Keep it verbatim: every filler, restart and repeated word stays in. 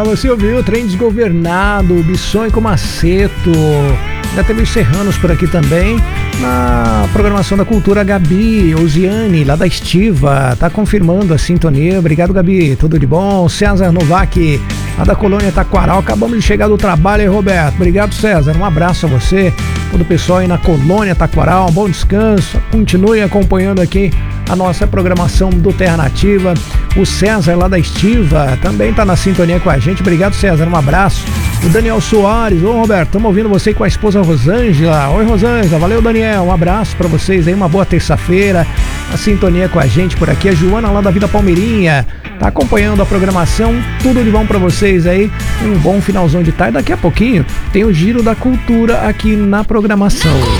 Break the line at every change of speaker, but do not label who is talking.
você ouviu o Trem Desgovernado, Bissonho com Maceto. Já teve os Serranos por aqui também. Na programação da Cultura, Gabi, Osiane, lá da Estiva, tá confirmando a sintonia. Obrigado, Gabi, tudo de bom. César Novak, lá da Colônia Taquaral. Acabamos de chegar do trabalho aí, Roberto. Obrigado, César. Um abraço a você, todo o pessoal aí na Colônia Taquaral. Um bom descanso. Continue acompanhando aqui a nossa programação do Terra Nativa. O César, lá da Estiva, também tá na sintonia com a gente. Obrigado, César. Um abraço. O Daniel Soares, ô Roberto, estamos ouvindo você com a esposa Rosângela. Oi, Rosângela, valeu, Daniel, um abraço para vocês aí, uma boa terça-feira, a sintonia com a gente por aqui. A Joana, lá da Vila Palmeirinha, tá acompanhando a programação, tudo de bom para vocês aí, um bom finalzão de tarde. Daqui a pouquinho tem o Giro da Cultura aqui na programação.